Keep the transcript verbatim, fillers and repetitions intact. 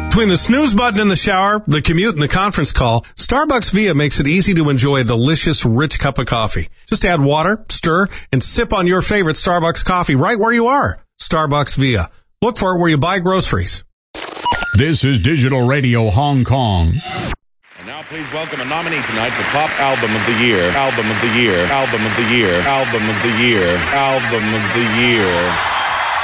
Between the snooze button in the shower, the commute, and the conference call, Starbucks Via makes it easy to enjoy a delicious, rich cup of coffee. Just add water, stir, and sip on your favorite Starbucks coffee right where you are. Starbucks Via. Look for it where you buy groceries. This is Digital Radio Hong Kong. And now please welcome a nominee tonight for Pop Album of the Year. Album of the Year. Album of the Year. Album of the Year. Album of the Year.